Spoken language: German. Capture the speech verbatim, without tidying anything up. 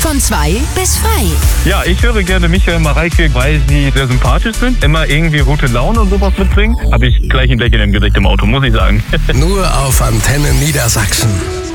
Von zwei bis frei. Ja, ich höre gerne Michael und Mareike, weil sie sehr sympathisch sind, immer irgendwie gute Laune und sowas mitbringen. Habe ich gleich ein Lächeln im Gesicht im Auto, muss ich sagen. Nur auf Antenne Niedersachsen.